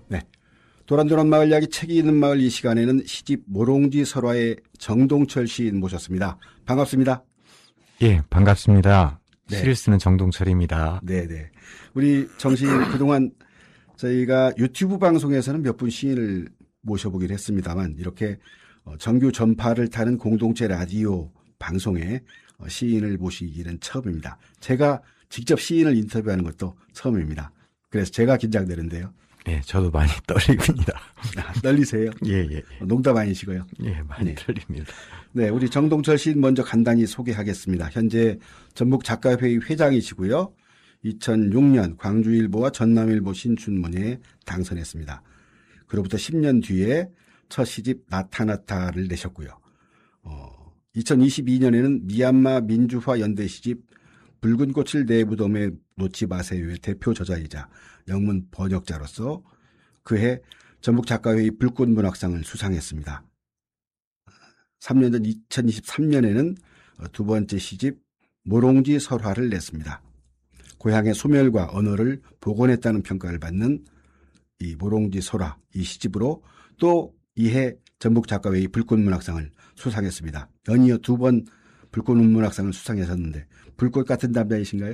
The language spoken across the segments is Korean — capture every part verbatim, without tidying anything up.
네. 도란도란 마을 이야기 책이 있는 마을 이 시간에는 시집 모롱지 설화의 정동철 시인 모셨습니다. 반갑습니다. 예, 반갑습니다. 네. 시를 쓰는 정동철입니다. 네네. 우리 정 시인 그동안 저희가 유튜브 방송에서는 몇 분 시인을 모셔보긴 했습니다만 이렇게 정규 전파를 타는 공동체 라디오 방송에 시인을 모시기는 처음입니다. 제가 직접 시인을 인터뷰하는 것도 처음입니다. 그래서 제가 긴장되는데요. 예, 저도 많이 떨립니다. 아, 떨리세요? 예, 예. 농담 아니시고요. 예, 많이 네. 떨립니다. 네, 우리 정동철 시인 먼저 간단히 소개하겠습니다. 현재 전북작가회의 회장이시고요. 이천육 년 광주일보와 전남일보 신춘문예에 당선했습니다. 그로부터 십 년 뒤에 첫 시집 나타나타를 내셨고요. 어, 이천이십이 년에는 미얀마 민주화 연대 시집 붉은 꽃을 내 무덤에 놓지 마세요의 대표 저자이자 영문 번역자로서 그해 전북작가회의 불꽃문학상을 수상했습니다. 삼 년 전 이천이십삼 년에는 두 번째 시집 모롱지 설화를 냈습니다. 고향의 소멸과 언어를 복원했다는 평가를 받는 이 모롱지 설화 이 시집으로 또 이해 전북작가회의 불꽃문학상을 수상했습니다. 연이어 두 번 불꽃문학상을 수상하셨는데 불꽃 같은 남자이신가요?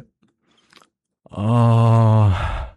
어,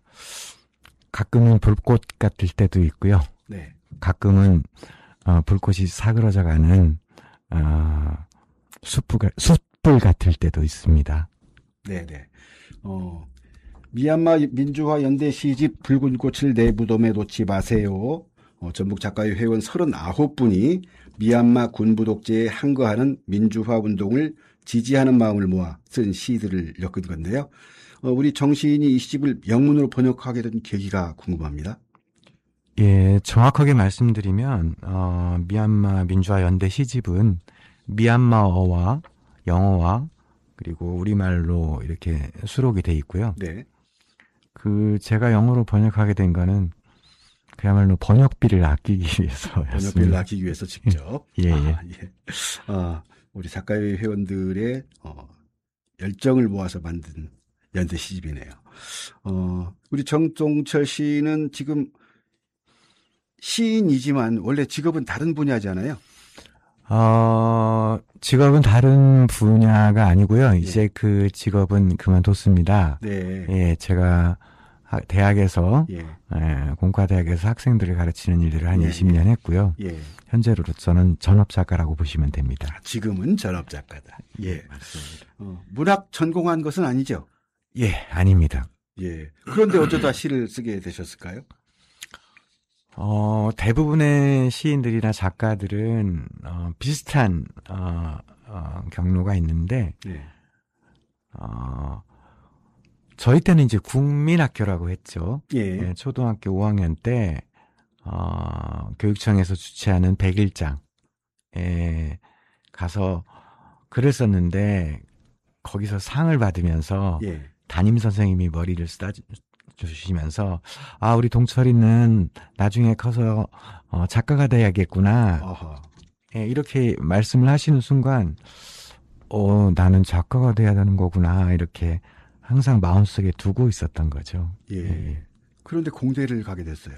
가끔은 불꽃 같을 때도 있고요. 네. 가끔은 어, 불꽃이 사그러져가는 어, 숯불, 숯불 같을 때도 있습니다. 네네. 어, 미얀마 민주화 연대 시집 붉은 꽃을 내 무덤에 놓지 마세요. 어, 전북작가회 회원 서른아홉 분이 미얀마 군부 독재에 항거하는 민주화 운동을 지지하는 마음을 모아 쓴 시들을 엮은 건데요. 어, 우리 정 시인이 이 시집을 영문으로 번역하게 된 계기가 궁금합니다. 예, 정확하게 말씀드리면 어, 미얀마 민주화 연대 시집은 미얀마어와 영어와 그리고 우리말로 이렇게 수록이 돼 있고요. 네. 그 제가 영어로 번역하게 된 거는 그야말로 번역비를 아끼기 위해서였습니다. 번역비를 아끼기 위해서 직접. 예, 예. 아, 예. 아, 우리 작가회 회원들의 어, 열정을 모아서 만든 연대 시집이네요. 어, 우리 정동철 씨는 지금 시인이지만 원래 직업은 다른 분야잖아요. 어, 직업은 다른 분야가 아니고요. 이제 예. 그 직업은 그만뒀습니다. 네. 예, 제가 대학에서, 예. 예, 공과대학에서 학생들을 가르치는 일들을 한 예, 이십 년 예. 했고요. 예. 현재로서는 전업작가라고 보시면 됩니다. 아, 지금은 전업작가다. 예, 맞습니다. 어, 문학 전공한 것은 아니죠? 예, 아닙니다. 예. 그런데 어쩌다 시를 쓰게 되셨을까요? 어, 대부분의 시인들이나 작가들은, 어, 비슷한, 어, 어, 경로가 있는데, 네. 어, 저희 때는 이제 국민학교라고 했죠. 예. 예, 초등학교 오 학년 때, 어, 교육청에서 주최하는 백일장에 가서 글을 썼는데, 거기서 상을 받으면서, 예. 담임 선생님이 머리를 쓰다 주시면서 아 우리 동철이는 나중에 커서 어, 작가가 돼야겠구나. 어허. 예, 이렇게 말씀을 하시는 순간 어 나는 작가가 돼야 되는 거구나 이렇게 항상 마음속에 두고 있었던 거죠. 예. 예. 그런데 공대를 가게 됐어요.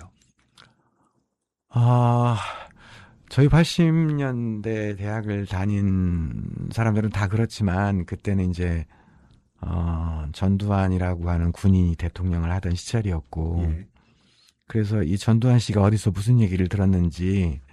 아 저희 팔십 년대 대학을 다닌 사람들은 다 그렇지만 그때는 이제 어, 전두환이라고 하는 군인이 대통령을 하던 시절이었고, 예. 그래서 이 전두환 씨가 어디서 무슨 얘기를 들었는지,